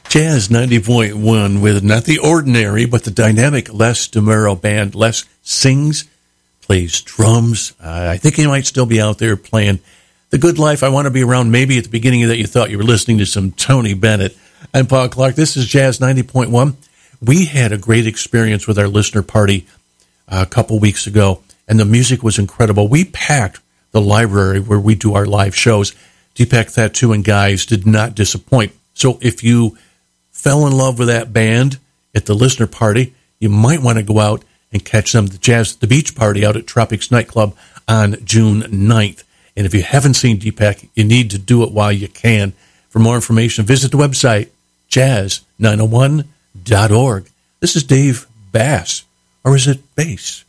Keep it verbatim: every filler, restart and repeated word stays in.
Jazz ninety point one with not the ordinary, but the dynamic Les DeMuro Band. Les sings, plays drums. Uh, I think he might still be out there playing The Good Life, I Want to Be Around. Maybe at the beginning of that you thought you were listening to some Tony Bennett. I'm Paul Clark. This is Jazz ninety point one. We had a great experience with our listener party uh, a couple weeks ago, and the music was incredible. We packed the library where we do our live shows. Deepak Thatu and guys did not disappoint. So if you fell in love with that band at the listener party, you might want to go out and catch them at the Jazz at the Beach party out at Tropics Nightclub on June ninth. And if you haven't seen Deepak, you need to do it while you can. For more information, visit the website, jazz nine oh one dot org. This is Dave Bass, or is it Bass?